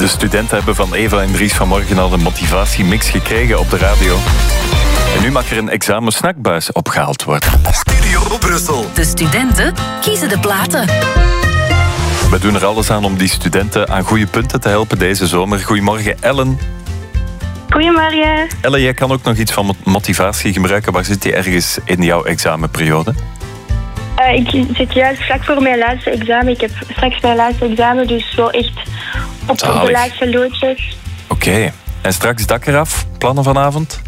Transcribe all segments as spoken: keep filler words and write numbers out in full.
De studenten hebben van Eva en Dries vanmorgen al een motivatiemix gekregen op de radio. En nu mag er een examensnackbuis opgehaald worden. Studio Brussel. De studenten kiezen de platen. We doen er alles aan om die studenten aan goede punten te helpen deze zomer. Goedemorgen, Ellen. Goedemorgen. Ellen, jij kan ook nog iets van motivatie gebruiken. Waar zit je ergens in jouw examenperiode? Uh, ik zit juist vlak voor mijn laatste examen. Ik heb straks mijn laatste examen, dus wel echt op Zalig. de laatste loodjes. Oké. Okay. En straks dak eraf? Plannen vanavond?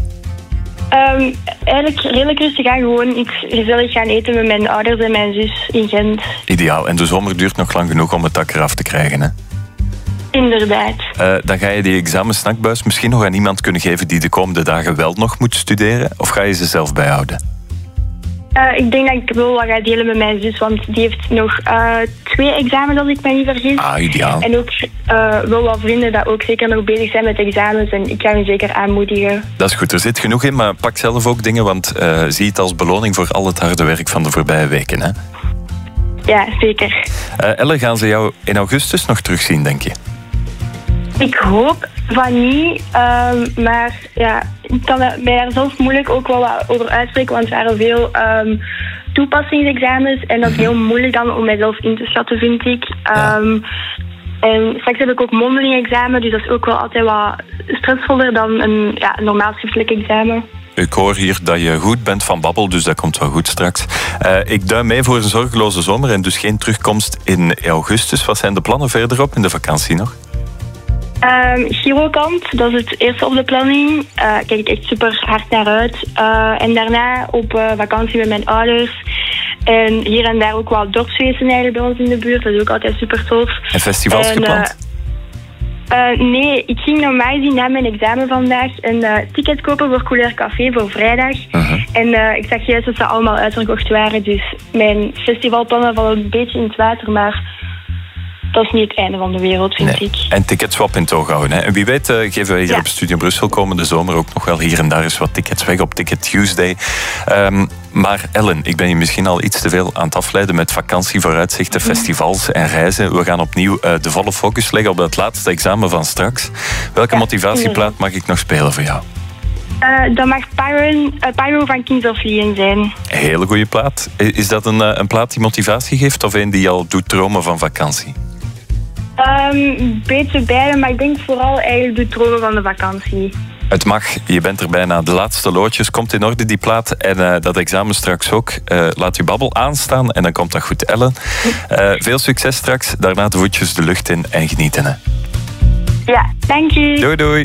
Um, eigenlijk redelijk rustig aan. Gewoon iets gezellig gaan eten met mijn ouders en mijn zus in Gent. Ideaal. En de zomer duurt nog lang genoeg om het dak eraf te krijgen, hè? Inderdaad. Uh, dan ga je die examensnackbuis misschien nog aan iemand kunnen geven die de komende dagen wel nog moet studeren? Of ga je ze zelf bijhouden? Uh, ik denk dat ik wel wat ga delen met mijn zus, want die heeft nog uh, twee examens, als ik me niet vergis. Ah, ideaal. En ook uh, wel wat vrienden dat ook zeker nog bezig zijn met examens en ik ga hen zeker aanmoedigen. Dat is goed, er zit genoeg in, maar pak zelf ook dingen, want uh, zie het als beloning voor al het harde werk van de voorbije weken, hè? Ja, zeker. Uh, Elle, gaan ze jou in augustus nog terugzien, denk je? Ik hoop van niet, um, maar ja, ik kan mij daar zelf moeilijk ook wel wat over uitspreken, want er waren veel um, toepassingsexamens en dat is heel moeilijk dan om mijzelf in te schatten, vind ik. Um, en straks heb ik ook mondeling-examen, dus dat is ook wel altijd wat stressvoller dan een, ja, een normaal schriftelijk examen. Ik hoor hier dat je goed bent van babbel, dus dat komt wel goed straks. Uh, ik duim mee voor een zorgeloze zomer en dus geen terugkomst in augustus. Wat zijn de plannen verderop in de vakantie nog? Um, Girokamp, dat is het eerste op de planning. Uh, Daar kijk ik echt super hard naar uit. Uh, en daarna op uh, vakantie met mijn ouders. En hier en daar ook wel dorpsfeesten eigenlijk bij ons in de buurt. Dat is ook altijd super tof. En festivals en, gepland? Uh, uh, nee, ik ging normaal gezien na mijn examen vandaag een uh, ticket kopen voor Couleur Café voor vrijdag. Uh-huh. En uh, ik zag juist dat ze allemaal uitverkocht waren. Dus mijn festivalplannen vallen een beetje in het water, maar dat is niet het einde van de wereld, vind nee. ik. En ticketswap in toog houden. Hè? En wie weet uh, geven wij hier ja. op Studio Brussel komende zomer ook nog wel hier en daar eens wat tickets weg op Ticket Tuesday. Um, maar Ellen, ik ben je misschien al iets te veel aan het afleiden met vakantievooruitzichten, festivals en reizen. We gaan opnieuw uh, de volle focus leggen op het laatste examen van straks. Welke ja, motivatieplaat mag ik nog spelen voor jou? Uh, dat mag Pyro, uh, Pyro van Kings of Leon zijn. Hele goede plaat. Is dat een, uh, een plaat die motivatie geeft of een die al doet dromen van vakantie? Um, een beetje beide, maar ik denk vooral eigenlijk de dromen van de vakantie. Het mag, je bent er bijna. De laatste loodjes, komt in orde die plaat. En uh, dat examen straks ook. Uh, laat je babbel aanstaan en dan komt dat goed, Ellen. Uh, veel succes straks. Daarna de voetjes de lucht in en genieten. Hè. Ja, dank je. Doei, doei.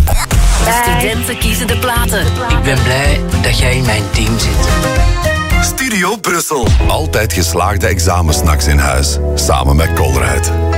De studenten kiezen de platen. Ik ben blij dat jij in mijn team zit. Studio Brussel. Altijd geslaagde examensnacks in huis. Samen met Colruyt.